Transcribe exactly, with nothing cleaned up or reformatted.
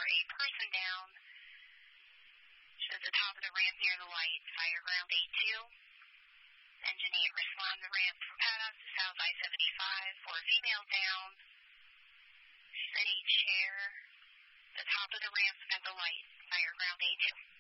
a person down. Shows the top of the ramp near the light. Fire ground A two. Engine eight, respond the ramp from paddock to south I seventy-five for a female down. City chair. The top of the ramp at the light. Fire ground A two.